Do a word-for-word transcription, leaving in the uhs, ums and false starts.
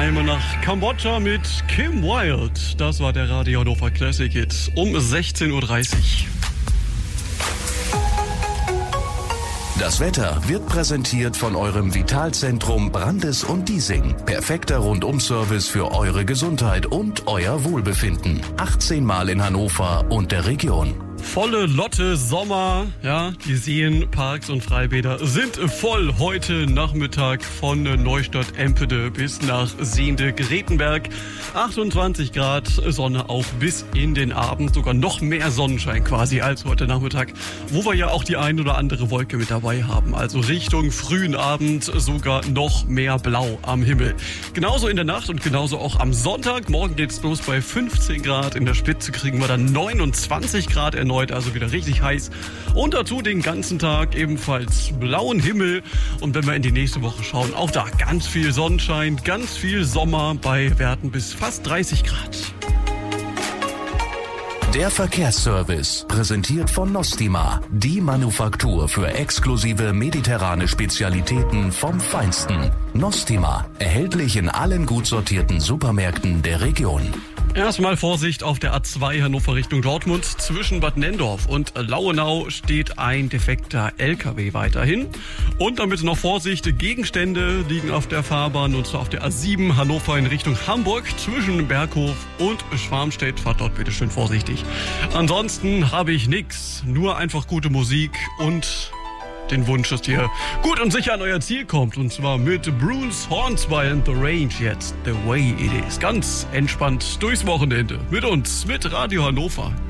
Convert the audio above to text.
Einmal nach Kambodscha mit Kim Wilde. Das war der Radio Hannover Classic Hit um sechzehn Uhr dreißig. Das Wetter wird präsentiert von eurem Vitalzentrum Brandes und Diesing. Perfekter Rundum-Service für eure Gesundheit und euer Wohlbefinden. achtzehn Mal in Hannover und der Region. Volle Lotte Sommer, ja, die Seen, Parks und Freibäder sind voll heute Nachmittag von Neustadt-Empede bis nach Sehnde-Gretenberg. achtundzwanzig Grad, Sonne auch bis in den Abend, sogar noch mehr Sonnenschein quasi als heute Nachmittag, wo wir ja auch die ein oder andere Wolke mit dabei haben. Also Richtung frühen Abend sogar noch mehr Blau am Himmel. Genauso in der Nacht und genauso auch am Sonntag. Morgen geht's los bei fünfzehn Grad, in der Spitze kriegen wir dann neunundzwanzig Grad erneut. Also wieder richtig heiß. Und dazu den ganzen Tag ebenfalls blauen Himmel. Und wenn wir in die nächste Woche schauen, auch da ganz viel Sonnenschein, ganz viel Sommer bei Werten bis fast dreißig Grad. Der Verkehrsservice, präsentiert von Nostima, die Manufaktur für exklusive mediterrane Spezialitäten vom Feinsten. Nostima, erhältlich in allen gut sortierten Supermärkten der Region. Erstmal Vorsicht auf der A zwei Hannover Richtung Dortmund. Zwischen Bad Nenndorf und Lauenau steht ein defekter L K W weiterhin. Und damit noch Vorsicht, Gegenstände liegen auf der Fahrbahn, und zwar auf der A sieben Hannover in Richtung Hamburg zwischen Berghof und Schwarmstedt. Fahrt dort bitte schön vorsichtig. Ansonsten habe ich nix, nur einfach gute Musik und den Wunsch, dass ihr gut und sicher an euer Ziel kommt. Und zwar mit Bruce Hornsby and the Range jetzt. The Way It Is. Ganz entspannt durchs Wochenende. Mit uns, mit Radio Hannover.